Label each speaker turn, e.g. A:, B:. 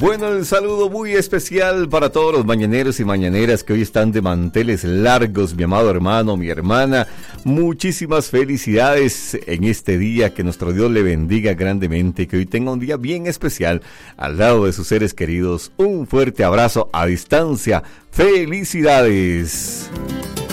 A: Bueno, el saludo muy especial para todos los mañaneros y mañaneras que hoy están de manteles largos, mi amado hermano, mi hermana. Muchísimas felicidades en este día, que nuestro Dios le bendiga grandemente, que hoy tenga un día bien especial al lado de sus seres queridos. Un fuerte abrazo a distancia. ¡Felicidades!